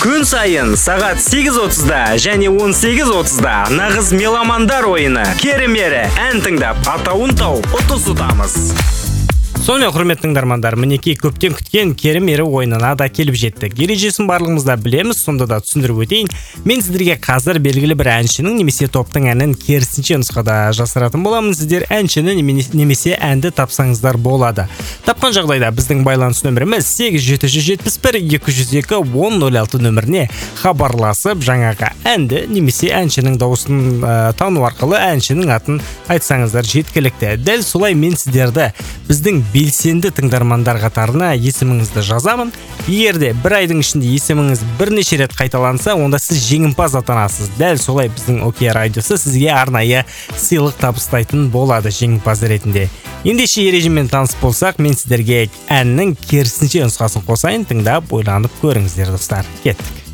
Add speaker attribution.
Speaker 1: Күн сайын сағат 8:30-да және 18:30-да нағыз меломандар ойыны керемері ән тыңдап атауын тауып ұтыс ұтамыз. Сонымен құрметті тыңдармандар, мінекей көптен күткен керемері ойынына да келіп жеттік. Ережесін барлығымыз да білеміз, сонда да түсіндіріп өтейін. Мен сіздерге қазір белгілі бір әншінің немесе топтың әнін керісінше нұсқада жасыратын боламын. Сіздер әншіні немесе әнді тапсаңыздар болады. Тапқан жағдайда біздің байланыс нөміріміз 8771-202-1006 нөміріне хабарласып, жаңағы әнді немесе әншінің дауысын тану арқылы әншінің атын айтсаңыздар жеткілікті. Дәл солай мен сіздерді біздің белсенді тыңдармандар қатарына есіміңізді жазамын. Егерде бір айдың ішінде есіміңіз бірнеше рет қайталанса, онда сіз жеңімпаз атанасыз. Дәл солай біздің ОК радиосы сізге арнайы сыйлық табыстайтын болады жеңімпаз ретінде. Ендеше ережемен таныс болсақ, мен сіздерге әннің керісінше нұсқасын қосайын, тыңдап ойланып көріңіздер достар. Кеттік.